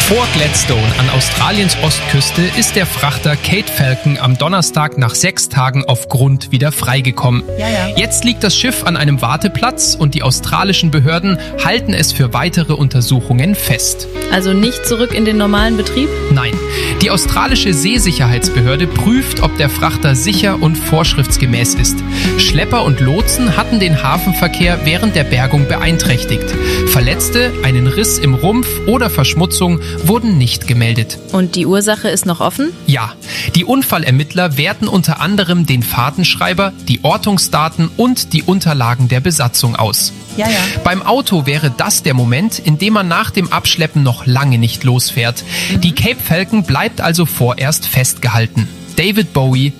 Vor Gladstone an Australiens Ostküste ist der Frachter Cape Falcon am Donnerstag nach 6 Tagen auf Grund wieder freigekommen. Jetzt liegt das Schiff an einem Warteplatz und die australischen Behörden halten es für weitere Untersuchungen fest. Also nicht zurück in den normalen Betrieb? Nein, die australische Seesicherheitsbehörde prüft, ob der Frachter sicher und vorschriftsgemäß ist. Schlepper und Lotsen hatten den Hafenverkehr während der Bergung beeinträchtigt. Verletzte, einen Riss im Rumpf oder Verschmutzung wurden nicht gemeldet. Und die Ursache ist noch offen? Ja, die Unfallermittler werten unter anderem den Fahrtenschreiber, die Ortungsdaten und die Unterlagen der Besatzung aus. Beim Auto wäre das der Moment, in dem man nach dem Abschleppen noch lange nicht losfährt. Die Cape Falcon bleibt also vorerst festgehalten. David Bowie